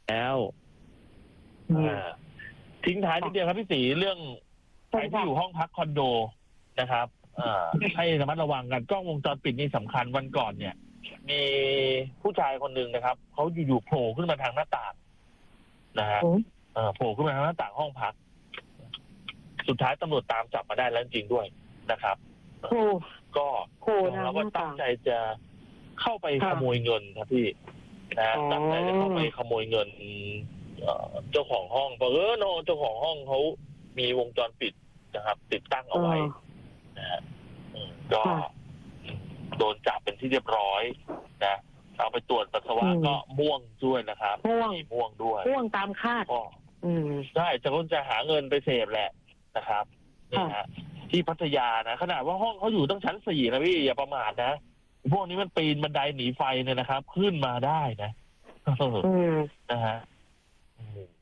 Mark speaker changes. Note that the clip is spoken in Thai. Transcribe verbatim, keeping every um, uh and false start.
Speaker 1: แล้วทิ้งท้ายนิดเดียวครับพี่ศรีเรื่องใครที่อยู่ห้องพักคอนโดนะครับให้ระมัดระวังกันกล้องวงจรปิดนี่สำคัญวันก่อนเนี่ยมีผู้ชายคนหนึ่งนะครับเขาอยู่ๆโผล่ขึ้นมาทางหน้าต่างนะฮะโผล่ขึ้นมาทางหน้าต่างห้องพักสุดท้ายตำรวจตามจับมาได้แล้วจริงด้วยนะครับก็เราก็ตั้งใจจะเข้าไปขโมยเงินครับพี่นะตั้งใจจะเข้าไปขโมยเงินเจ้าของห้องเพราะเออน้องเจ้าของห้องเขามีวงจรปิดนะครับติดตั้งเอาไว้นะฮะก็โดนจับเป็นที่เรียบร้อยนะเอาไปตรวจปัสสาวะก็ม่วงด้วยนะครับม่วงม่วงด้วย
Speaker 2: ม่วงตามคาด
Speaker 1: ใช่จะคนจะหาเงินไปเสพแหละนะครับนี่ฮะที่พัทยานะขนาดว่าห้องเขาอยู่ตั้งชั้นสี่นะพี่อย่าประมาทนะพวกนี้มันปีนบันไดหนีไฟเนี่ยนะครับขึ้นมาได้นะนะฮะ